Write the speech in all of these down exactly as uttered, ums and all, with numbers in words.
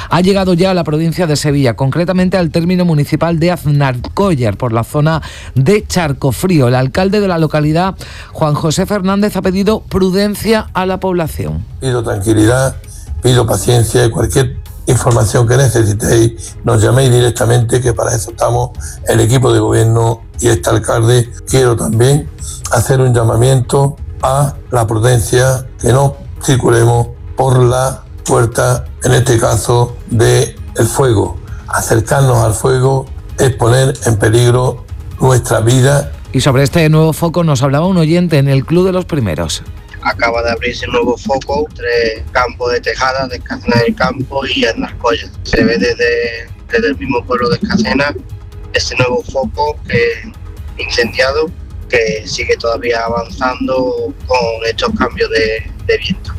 ha llegado ya a la provincia de Sevilla, concretamente al término municipal de Aznalcóllar, por la zona de Charcofrío. El alcalde de la localidad, Juan José Fernández, ha pedido prudencia a la población. Pido tranquilidad, pido paciencia y cualquier información que necesitéis, nos llaméis directamente, que para eso estamos el equipo de gobierno y este alcalde. Quiero también hacer un llamamiento a la prudencia, que no circulemos por la puerta, en este caso, del fuego. Acercarnos al fuego es poner en peligro nuestra vida. Y sobre este nuevo foco nos hablaba un oyente en el Club de los Primeros. Acaba de abrirse un nuevo foco entre Campo de Tejada, de Escacena del Campo y Aznalcóllar. Se ve desde, desde el mismo pueblo de Escacena ese nuevo foco que, incendiado, que sigue todavía avanzando con estos cambios de, de viento.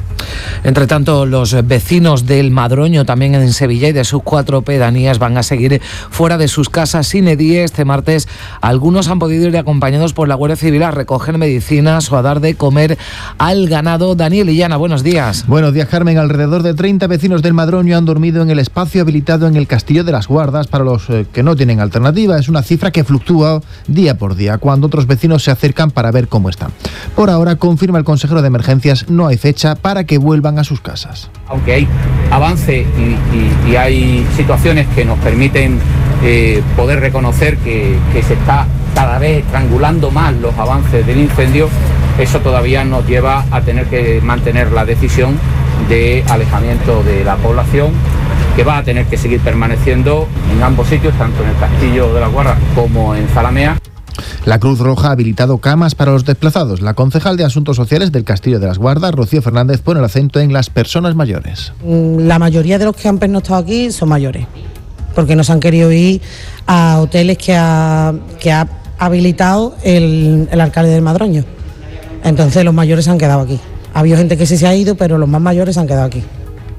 Entre tanto, los vecinos del Madroño, también en Sevilla, y de sus cuatro pedanías van a seguir fuera de sus casas sin edie. Este martes algunos han podido ir acompañados por la Guardia Civil a recoger medicinas o a dar de comer al ganado. Daniel Illana, buenos días. Buenos días, Carmen. Alrededor de treinta vecinos del Madroño han dormido en el espacio habilitado en el Castillo de las Guardas para los eh, que no tienen alternativa. Es una cifra que fluctúa día por día, cuando otros vecinos se acercan para ver cómo están. Por ahora, confirma el consejero de Emergencias, no hay fecha para que vuelvan a sus casas. Aunque hay avance y, y, y hay situaciones que nos permiten eh, poder reconocer que, que se está cada vez estrangulando más los avances del incendio, eso todavía nos lleva a tener que mantener la decisión de alejamiento de la población, que va a tener que seguir permaneciendo en ambos sitios, tanto en el Castillo de la Guarda como en Zalamea. La Cruz Roja ha habilitado camas para los desplazados. La concejal de Asuntos Sociales del Castillo de las Guardas, Rocío Fernández, pone el acento en las personas mayores. La mayoría de los que han pernoctado aquí son mayores, porque no se han querido ir a hoteles que ha, que ha habilitado el, el alcalde del Madroño. Entonces los mayores se han quedado aquí. Ha habido gente que sí se ha ido, pero los más mayores se han quedado aquí.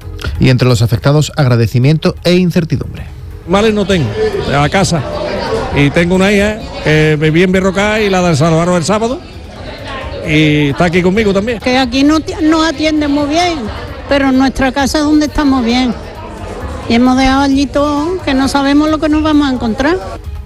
Y entre los afectados, agradecimiento e incertidumbre. Males no tengo, a la casa. Y tengo una hija que me vi en Berrocá y la salvaron el sábado. Y está aquí conmigo también. Que aquí no nos atienden muy bien, pero en nuestra casa es donde estamos bien. Y hemos dejado allí todo, que no sabemos lo que nos vamos a encontrar.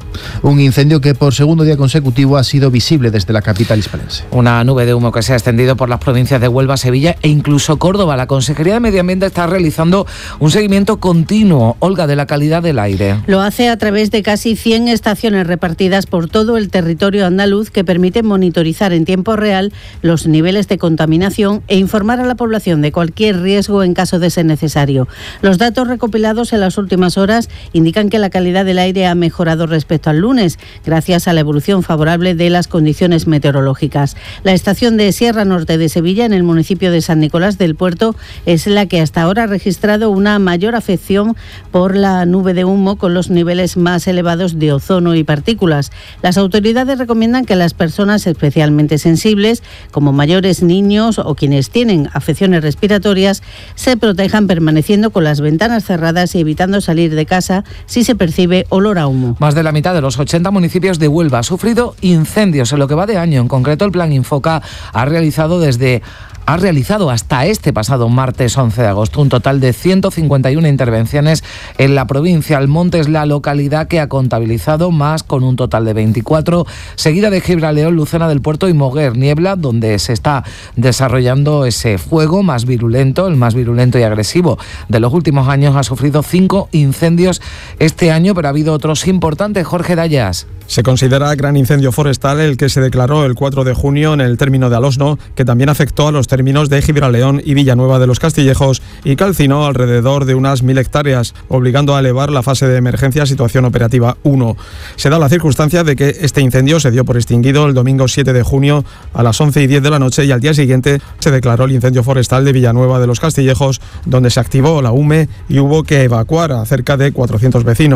Un incendio que por segundo día consecutivo ha sido visible desde la capital hispalense. Una nube de humo que se ha extendido por las provincias de Huelva, Sevilla e incluso Córdoba. La Consejería de Medio Ambiente está realizando un seguimiento continuo, Olga, de la calidad del aire. Lo hace a través de casi cien estaciones repartidas por todo el territorio andaluz que permiten monitorizar en tiempo real los niveles de contaminación e informar a la población de cualquier riesgo en caso de ser necesario. Los datos recopilados en las últimas horas indican que la calidad del aire ha mejorado respecto al lunes, gracias a la evolución favorable de las condiciones meteorológicas. La estación de Sierra Norte de Sevilla, en el municipio de San Nicolás del Puerto, es la que hasta ahora ha registrado una mayor afección por la nube de humo, con los niveles más elevados de ozono y partículas. Las autoridades recomiendan que las personas especialmente sensibles, como mayores, niños o quienes tienen afecciones respiratorias, se protejan permaneciendo con las ventanas cerradas y evitando salir de casa si se percibe olor a humo. Más de la mitad de los ochenta municipios de Huelva ha sufrido incendios en lo que va de año. En concreto, el Plan Infoca ha realizado desde ha realizado hasta este pasado martes once de agosto un total de ciento cincuenta y una intervenciones en la provincia. Almonte es la localidad que ha contabilizado más, con un total de veinticuatro, seguida de Gibraleón, Lucena del Puerto y Moguer. Niebla, donde se está desarrollando ese fuego más virulento, el más virulento y agresivo de los últimos años, ha sufrido cinco incendios este año, pero ha habido otros importantes. Jorge Dayas. Se considera gran incendio forestal el que se declaró el cuatro de junio en el término de Alosno, que también afectó a los términos de Gibraleón y Villanueva de los Castillejos y calcinó alrededor de unas mil hectáreas, obligando a elevar la fase de emergencia a situación operativa uno. Se da la circunstancia de que este incendio se dio por extinguido el domingo siete de junio a las once y diez de la noche, y al día siguiente se declaró el incendio forestal de Villanueva de los Castillejos, donde se activó la U M E y hubo que evacuar a cerca de cuatrocientos vecinos.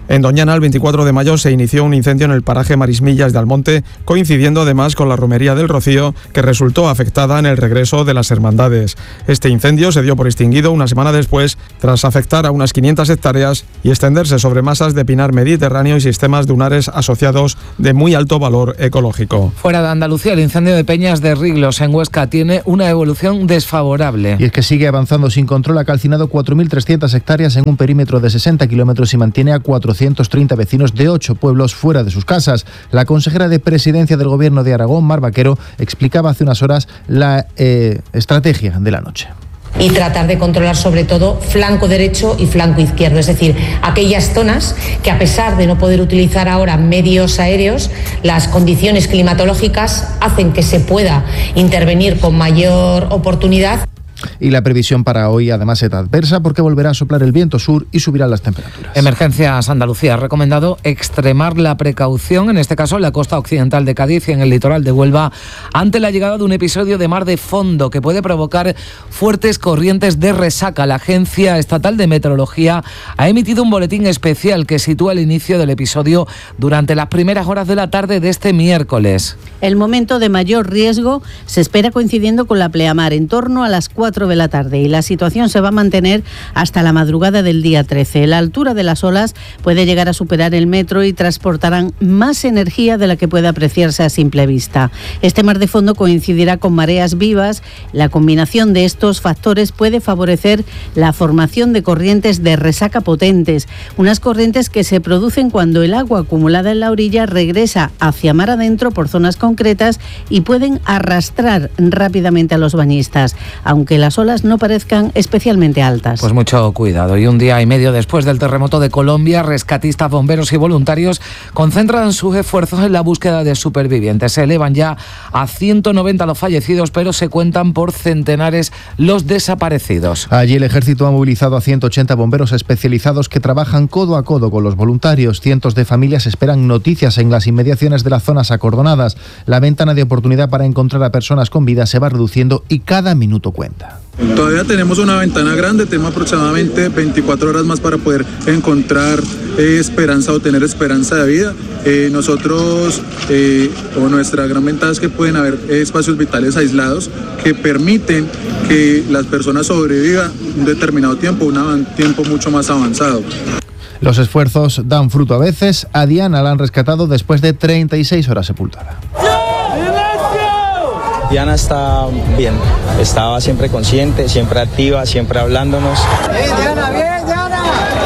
En Doñana, el veinticuatro de mayo, se inició un incendio en el paraje Marismillas de Almonte, coincidiendo además con la romería del Rocío, que resultó afectada en el regreso de las hermandades. Este incendio se dio por extinguido una semana después, tras afectar a unas quinientas hectáreas y extenderse sobre masas de pinar mediterráneo y sistemas dunares asociados de muy alto valor ecológico. Fuera de Andalucía, el incendio de Peñas de Riglos en Huesca tiene una evolución desfavorable. Y es que sigue avanzando sin control, ha calcinado cuatro mil trescientas hectáreas en un perímetro de sesenta kilómetros y mantiene a cuatrocientos treinta vecinos de ocho pueblos fuera de sus casas. La consejera de Presidencia del Gobierno de Aragón, Mar Vaquero, explicaba hace unas horas la eh, estrategia de la noche. Y tratar de controlar sobre todo flanco derecho y flanco izquierdo, es decir, aquellas zonas que, a pesar de no poder utilizar ahora medios aéreos, las condiciones climatológicas hacen que se pueda intervenir con mayor oportunidad. Y la previsión para hoy además es adversa porque volverá a soplar el viento sur y subirán las temperaturas. Emergencias Andalucía ha recomendado extremar la precaución, en este caso en la costa occidental de Cádiz y en el litoral de Huelva, ante la llegada de un episodio de mar de fondo que puede provocar fuertes corrientes de resaca. La Agencia Estatal de Meteorología ha emitido un boletín especial que sitúa el inicio del episodio durante las primeras horas de la tarde de este miércoles. El momento de mayor riesgo se espera coincidiendo con la pleamar, en torno a las cuatro de la tarde, y la situación se va a mantener hasta la madrugada del día trece. La altura de las olas puede llegar a superar el metro y transportarán más energía de la que puede apreciarse a simple vista. Este mar de fondo coincidirá con mareas vivas. La combinación de estos factores puede favorecer la formación de corrientes de resaca potentes, unas corrientes que se producen cuando el agua acumulada en la orilla regresa hacia mar adentro por zonas concretas y pueden arrastrar rápidamente a los bañistas, aunque las olas no parezcan especialmente altas. Pues mucho cuidado. Y un día y medio después del terremoto de Colombia, rescatistas, bomberos y voluntarios concentran sus esfuerzos en la búsqueda de supervivientes. Se elevan ya a ciento noventa los fallecidos, pero se cuentan por centenares los desaparecidos. Allí el ejército ha movilizado a ciento ochenta bomberos especializados que trabajan codo a codo con los voluntarios. Cientos de familias esperan noticias en las inmediaciones de las zonas acordonadas. La ventana de oportunidad para encontrar a personas con vida se va reduciendo y cada minuto cuenta. Todavía tenemos una ventana grande, tenemos aproximadamente veinticuatro horas más para poder encontrar eh, esperanza o tener esperanza de vida. Eh, nosotros, eh, o nuestra gran ventaja es que pueden haber eh, espacios vitales aislados que permiten que las personas sobrevivan un determinado tiempo, un tiempo mucho más avanzado. Los esfuerzos dan fruto a veces. A Diana la han rescatado después de treinta y seis horas sepultada. Diana está bien, estaba siempre consciente, siempre activa, siempre hablándonos. ¡Bien, Diana, bien, Diana!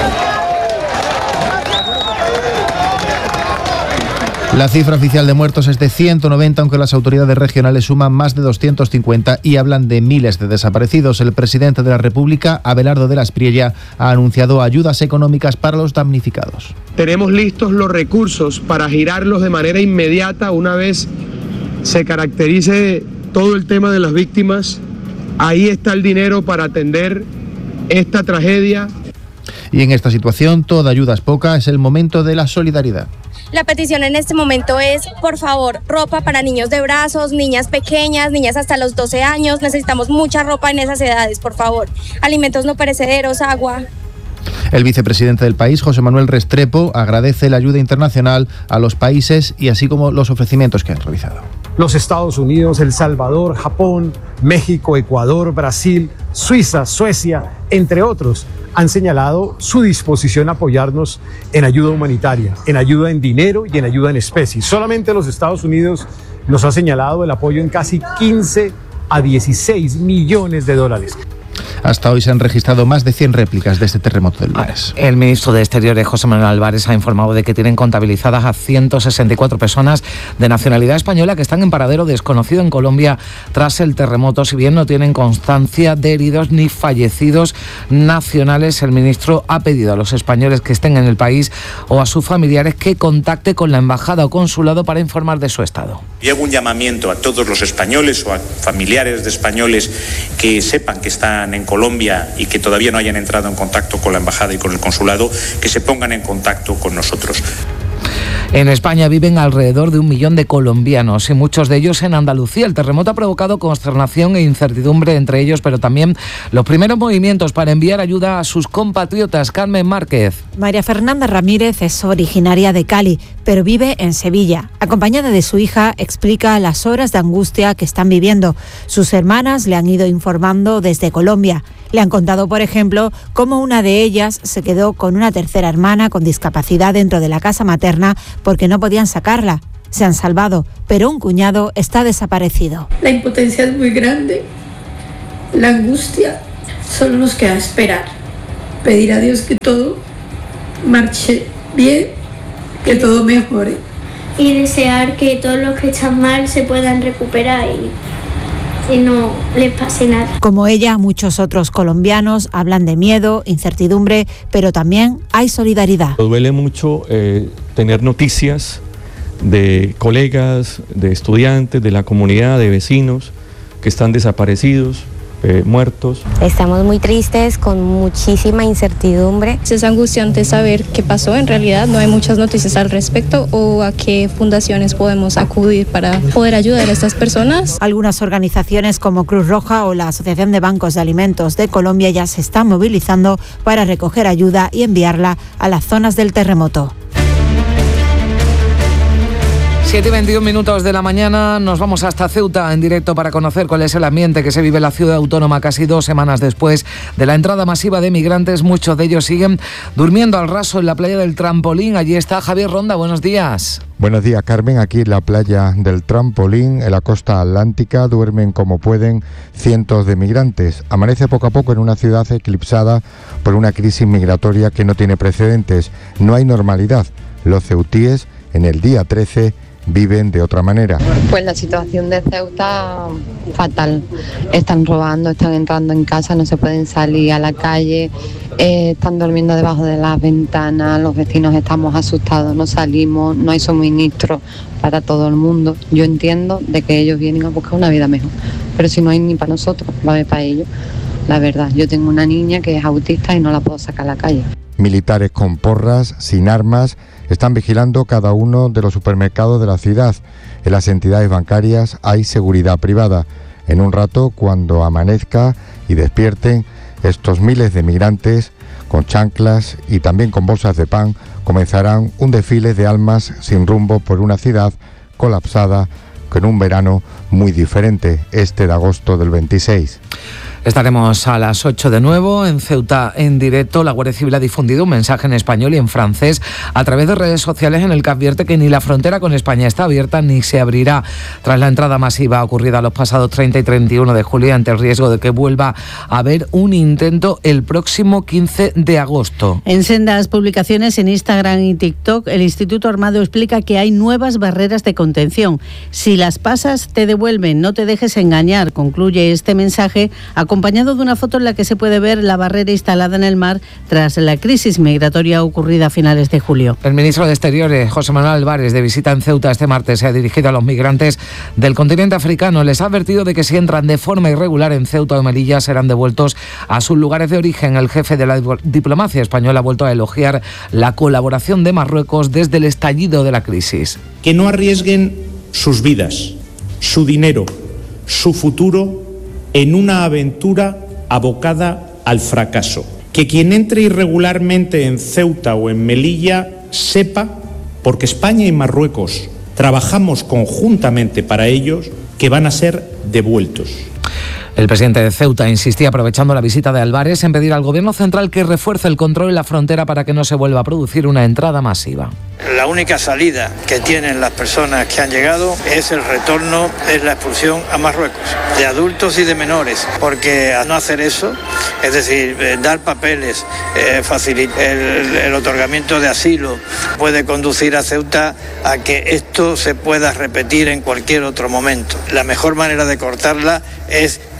La cifra oficial de muertos es de ciento noventa, aunque las autoridades regionales suman más de doscientos cincuenta y hablan de miles de desaparecidos. El presidente de la República, Abelardo de la Espriella, ha anunciado ayudas económicas para los damnificados. Tenemos listos los recursos para girarlos de manera inmediata una vez se caracterice todo el tema de las víctimas. Ahí está el dinero para atender esta tragedia. Y en esta situación toda ayuda es poca, es el momento de la solidaridad. La petición en este momento es, por favor, ropa para niños de brazos, niñas pequeñas, niñas hasta los doce años. Necesitamos mucha ropa en esas edades, por favor. Alimentos no perecederos, agua. El vicepresidente del país, José Manuel Restrepo, agradece la ayuda internacional a los países y así como los ofrecimientos que han realizado. Los Estados Unidos, El Salvador, Japón, México, Ecuador, Brasil, Suiza, Suecia, entre otros, han señalado su disposición a apoyarnos en ayuda humanitaria, en ayuda en dinero y en ayuda en especie. Solamente los Estados Unidos nos ha señalado el apoyo en casi quince a dieciséis millones de dólares. Hasta hoy se han registrado más de cien réplicas de este terremoto del lunes. El ministro de Exteriores, José Manuel Álvarez, ha informado de que tienen contabilizadas a ciento sesenta y cuatro personas de nacionalidad española que están en paradero desconocido en Colombia tras el terremoto. Si bien no tienen constancia de heridos ni fallecidos nacionales, el ministro ha pedido a los españoles que estén en el país o a sus familiares que contacte con la embajada o consulado para informar de su estado. Y hago un llamamiento a todos los españoles o a familiares de españoles que sepan que están en Colombia y que todavía no hayan entrado en contacto con la embajada y con el consulado, que se pongan en contacto con nosotros. En España viven alrededor de un millón de colombianos y muchos de ellos en Andalucía. El terremoto ha provocado consternación e incertidumbre entre ellos, pero también los primeros movimientos para enviar ayuda a sus compatriotas. Carmen Márquez. María Fernanda Ramírez es originaria de Cali, pero vive en Sevilla. Acompañada de su hija, explica las horas de angustia que están viviendo. Sus hermanas le han ido informando desde Colombia. Le han contado, por ejemplo, cómo una de ellas se quedó con una tercera hermana con discapacidad dentro de la casa materna porque no podían sacarla. Se han salvado, pero un cuñado está desaparecido. La impotencia es muy grande, la angustia. Solo nos queda esperar, pedir a Dios que todo marche bien, que todo mejore. Y desear que todos los que están mal se puedan recuperar y que no les pase nada. Como ella, muchos otros colombianos hablan de miedo, incertidumbre, pero también hay solidaridad. Duele mucho eh, tener noticias de colegas, de estudiantes, de la comunidad, de vecinos que están desaparecidos, eh, muertos. Estamos muy tristes, con muchísima incertidumbre. Es angustiante saber qué pasó. En realidad no hay muchas noticias al respecto o a qué fundaciones podemos acudir para poder ayudar a estas personas. Algunas organizaciones como Cruz Roja o la Asociación de Bancos de Alimentos de Colombia ya se están movilizando para recoger ayuda y enviarla a las zonas del terremoto. siete y veintiún minutos de la mañana, nos vamos hasta Ceuta en directo para conocer cuál es el ambiente que se vive en la ciudad autónoma casi dos semanas después de la entrada masiva de migrantes. Muchos de ellos siguen durmiendo al raso en la playa del Trampolín. Allí está Javier Ronda, buenos días. Buenos días, Carmen. Aquí en la playa del Trampolín, en la costa atlántica, duermen como pueden cientos de migrantes. Amanece poco a poco en una ciudad eclipsada por una crisis migratoria que no tiene precedentes. No hay normalidad. Los ceutíes, en el día trece, viven de otra manera. Pues la situación de Ceuta fatal. Están robando, están entrando en casa, no se pueden salir a la calle, eh, están durmiendo debajo de las ventanas, los vecinos estamos asustados, no salimos, no hay suministro para todo el mundo. Yo entiendo de que ellos vienen a buscar una vida mejor, pero si no hay ni para nosotros, va a haber para ellos. La verdad, yo tengo una niña que es autista y no la puedo sacar a la calle. Militares con porras, sin armas, están vigilando cada uno de los supermercados de la ciudad. En las entidades bancarias hay seguridad privada. En un rato, cuando amanezca y despierten, estos miles de migrantes con chanclas y también con bolsas de pan comenzarán un desfile de almas sin rumbo por una ciudad colapsada con un verano muy diferente, este de agosto del veintiséis. Estaremos a las ocho de nuevo en Ceuta en directo. La Guardia Civil ha difundido un mensaje en español y en francés a través de redes sociales en el que advierte que ni la frontera con España está abierta ni se abrirá tras la entrada masiva ocurrida los pasados treinta y treinta y uno de julio, ante el riesgo de que vuelva a haber un intento el próximo quince de agosto. En sendas publicaciones en Instagram y TikTok, el Instituto Armado explica que hay nuevas barreras de contención. Si las pasas, te devuelven, no te dejes engañar, concluye este mensaje, acompañado de una foto en la que se puede ver la barrera instalada en el mar tras la crisis migratoria ocurrida a finales de julio. El ministro de Exteriores, José Manuel Álvarez, de visita en Ceuta este martes, se ha dirigido a los migrantes del continente africano. Les ha advertido de que si entran de forma irregular en Ceuta o Melilla serán devueltos a sus lugares de origen. El jefe de la diplomacia española ha vuelto a elogiar la colaboración de Marruecos desde el estallido de la crisis. Que no arriesguen sus vidas, su dinero, su futuro en una aventura abocada al fracaso. Que quien entre irregularmente en Ceuta o en Melilla sepa, porque España y Marruecos trabajamos conjuntamente para ellos, que van a ser devueltos. El presidente de Ceuta insistía, aprovechando la visita de Álvarez, en pedir al gobierno central que refuerce el control en la frontera para que no se vuelva a producir una entrada masiva. La única salida que tienen las personas que han llegado es el retorno, es la expulsión a Marruecos, de adultos y de menores, porque al no hacer eso, es decir, eh, dar papeles, eh, facilitar el, el otorgamiento de asilo, puede conducir a Ceuta a que esto se pueda repetir en cualquier otro momento. La mejor manera de cortarla es que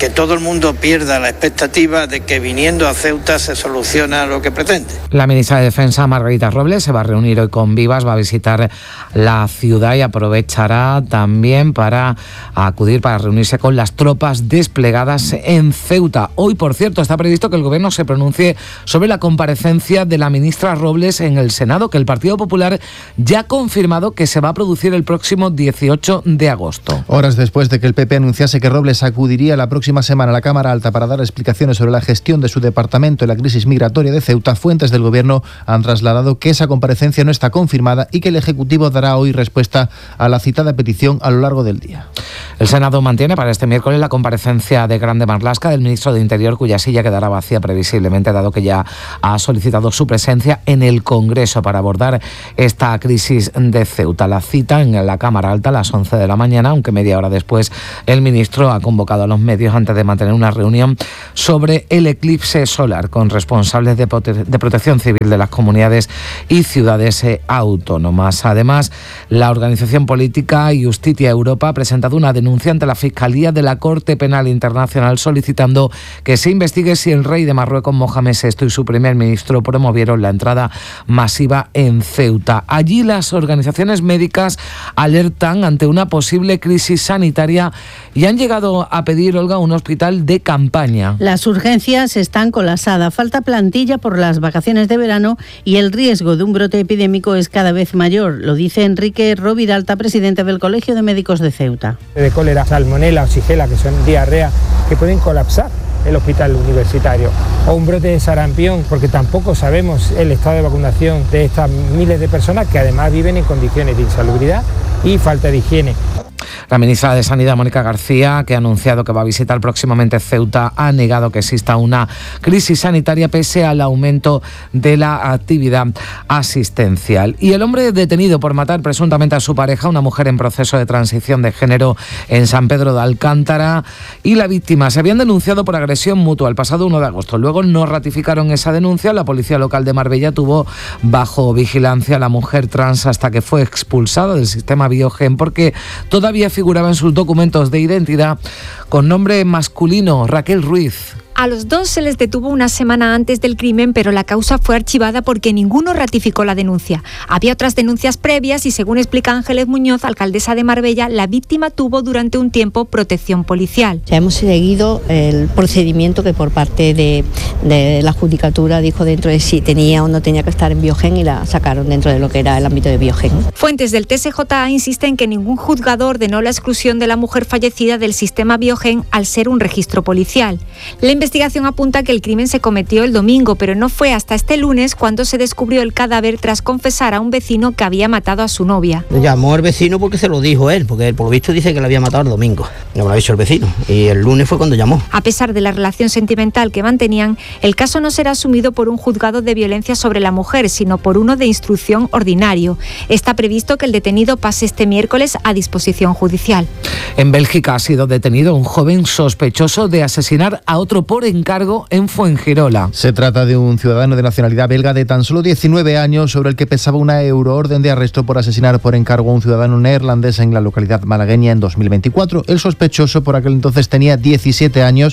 que todo el mundo pierda la expectativa de que viniendo a Ceuta se soluciona lo que pretende. La ministra de Defensa, Margarita Robles, se va a reunir hoy con Vivas, va a visitar la ciudad y aprovechará también para acudir, para reunirse con las tropas desplegadas en Ceuta. Hoy, por cierto, está previsto que el Gobierno se pronuncie sobre la comparecencia de la ministra Robles en el Senado, que el Partido Popular ya ha confirmado que se va a producir el próximo dieciocho de agosto. Horas después de que el P P anunciase que Robles acudiría la próxima semana a la Cámara Alta para dar explicaciones sobre la gestión de su departamento en la crisis migratoria de Ceuta, fuentes del Gobierno han trasladado que esa comparecencia no está confirmada y que el Ejecutivo dará hoy respuesta a la citada petición a lo largo del día. El Senado mantiene para este miércoles la comparecencia de Grande Marlaska, del ministro de Interior, cuya silla quedará vacía previsiblemente, dado que ya ha solicitado su presencia en el Congreso para abordar esta crisis de Ceuta. La cita en la Cámara Alta a las once de la mañana, aunque media hora después el ministro ha convocado a los medios antes de mantener una reunión sobre el eclipse solar con responsables de, prote- de protección civil de las comunidades y ciudades eh, autónomas. Además, la organización política Justitia Europa ha presentado una denuncia ante la Fiscalía de la Corte Penal Internacional solicitando que se investigue si el rey de Marruecos, Mohamed sexto, y su primer ministro promovieron la entrada masiva en Ceuta. Allí las organizaciones médicas alertan ante una posible crisis sanitaria y han llegado a pedir, Olga, un hospital de campaña. Las urgencias están colapsadas, falta plantilla por las vacaciones de verano y el riesgo de un brote epidémico es cada vez mayor, lo dice Enrique Roviralta, presidente del Colegio de Médicos de Ceuta. De cólera, salmonela o shigela, que son diarrea, que pueden colapsar el hospital universitario, o un brote de sarampión, porque tampoco sabemos el estado de vacunación de estas miles de personas que además viven en condiciones de insalubridad y falta de higiene. La ministra de Sanidad, Mónica García, que ha anunciado que va a visitar próximamente Ceuta, ha negado que exista una crisis sanitaria pese al aumento de la actividad asistencial. Y el hombre detenido por matar presuntamente a su pareja, una mujer en proceso de transición de género en San Pedro de Alcántara, y la víctima se habían denunciado por agresión mutua el pasado uno de agosto. Luego no ratificaron esa denuncia. La policía local de Marbella tuvo bajo vigilancia a la mujer trans hasta que fue expulsada del sistema Biogen porque todavía figuraba en sus documentos de identidad con nombre masculino, Raquel Ruiz. A los dos se les detuvo una semana antes del crimen, pero la causa fue archivada porque ninguno ratificó la denuncia. Había otras denuncias previas y, según explica Ángeles Muñoz, alcaldesa de Marbella, la víctima tuvo durante un tiempo protección policial. Ya hemos seguido el procedimiento que por parte de, de la Judicatura dijo dentro de si tenía o no tenía que estar en Biogen y la sacaron dentro de lo que era el ámbito de Biogen. Fuentes del T S J A insisten que ningún juzgador ordenó la exclusión de la mujer fallecida del sistema Biogen al ser un registro policial. La La investigación apunta que el crimen se cometió el domingo, pero no fue hasta este lunes cuando se descubrió el cadáver tras confesar a un vecino que había matado a su novia. Llamó al vecino porque se lo dijo él, porque él por lo visto dice que lo había matado el domingo. No me lo ha dicho el vecino y el lunes fue cuando llamó. A pesar de la relación sentimental que mantenían, el caso no será asumido por un juzgado de violencia sobre la mujer, sino por uno de instrucción ordinario. Está previsto que el detenido pase este miércoles a disposición judicial. En Bélgica ha sido detenido un joven sospechoso de asesinar a otro por encargo en Fuengirola. Se trata de un ciudadano de nacionalidad belga de tan solo diecinueve años sobre el que pesaba una euroorden de arresto por asesinar por encargo a un ciudadano neerlandés en la localidad malagueña en dos mil veinticuatro. El sospechoso por aquel entonces tenía diecisiete años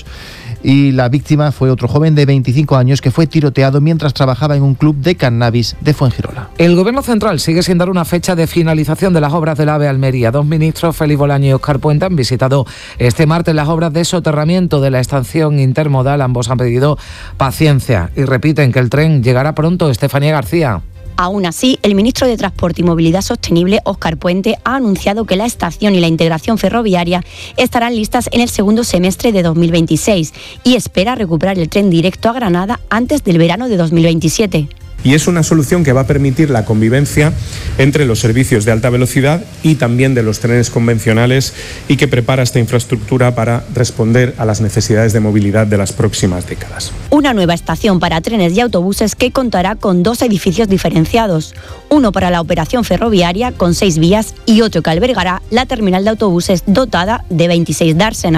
y la víctima fue otro joven de veinticinco años que fue tiroteado mientras trabajaba en un club de cannabis de Fuengirola. El Gobierno central sigue sin dar una fecha de finalización de las obras del AVE Almería. Dos ministros, Félix Bolaño y Óscar Puente, han visitado este martes las obras de soterramiento de la estación intermodal. Ambos han pedido paciencia y repiten que el tren llegará pronto. Estefanía García. Aún así, el ministro de Transporte y Movilidad Sostenible, Óscar Puente, ha anunciado que la estación y la integración ferroviaria estarán listas en el segundo semestre de dos mil veintiséis y espera recuperar el tren directo a Granada antes del verano de dos mil veintisiete. Y es una solución que va a permitir la convivencia entre los servicios de alta velocidad y también de los trenes convencionales y que prepara esta infraestructura para responder a las necesidades de movilidad de las próximas décadas. Una nueva estación para trenes y autobuses que contará con dos edificios diferenciados, uno para la operación ferroviaria con seis vías y otro que albergará la terminal de autobuses dotada de veintiséis dársenas.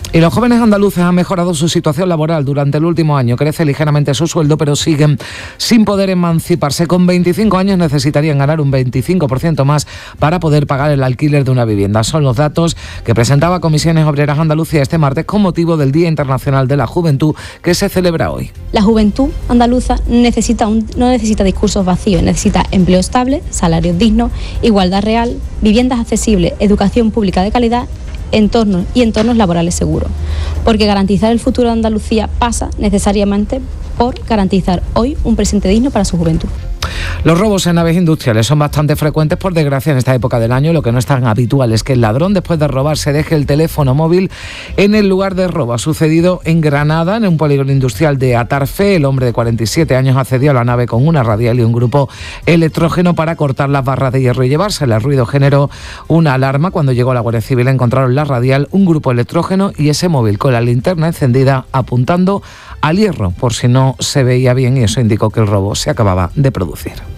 Y los jóvenes andaluces han mejorado su situación laboral durante el último año. Crece ligeramente su sueldo, pero siguen sin poder emanciparse. Con veinticinco años necesitarían ganar un veinticinco por ciento más para poder pagar el alquiler de una vivienda. Son los datos que presentaba Comisiones Obreras Andalucía este martes con motivo del Día Internacional de la Juventud, que se celebra hoy. La juventud andaluza necesita un, no necesita discursos vacíos, necesita empleo estable, salarios dignos, igualdad real, viviendas accesibles, educación pública de calidad, entornos y entornos laborales seguros. Porque garantizar el futuro de Andalucía pasa necesariamente por garantizar hoy un presente digno para su juventud. Los robos en naves industriales son bastante frecuentes, por desgracia, en esta época del año. Lo que no es tan habitual es que el ladrón, después de robar, se deje el teléfono móvil en el lugar de robo. Ha sucedido en Granada, en un polígono industrial de Atarfe. El hombre de cuarenta y siete años accedió a la nave con una radial y un grupo electrógeno para cortar las barras de hierro y llevársela. El ruido generó una alarma. Cuando llegó la Guardia Civil encontraron la radial, un grupo electrógeno y ese móvil con la linterna encendida apuntando al hierro, por si no se veía bien, y eso indicó que el robo se acababa de producir.